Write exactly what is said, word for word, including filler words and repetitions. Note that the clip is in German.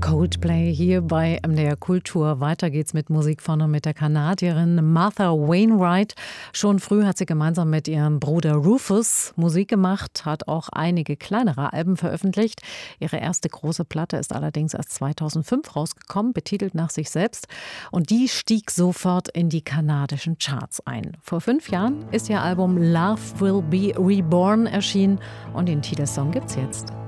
Coldplay hier bei M D R Kultur. Weiter geht's mit Musik vorne mit der Kanadierin Martha Wainwright. Schon früh hat sie gemeinsam mit ihrem Bruder Rufus Musik gemacht, hat auch einige kleinere Alben veröffentlicht. Ihre erste große Platte ist allerdings erst zweitausendfünf rausgekommen, betitelt nach sich selbst. Und die stieg sofort in die kanadischen Charts ein. Vor fünf Jahren ist ihr Album Love Will Be Reborn erschienen und den Titelsong gibt's jetzt.